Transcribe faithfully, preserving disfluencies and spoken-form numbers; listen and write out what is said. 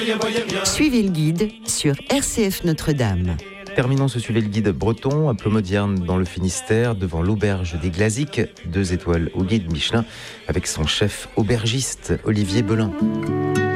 Suivez le guide sur R C F Notre-Dame. Terminons ce Suivez le guide breton à Plomodierne dans le Finistère, devant l'auberge des Glaziques, deux étoiles au guide Michelin, avec son chef aubergiste Olivier Belin.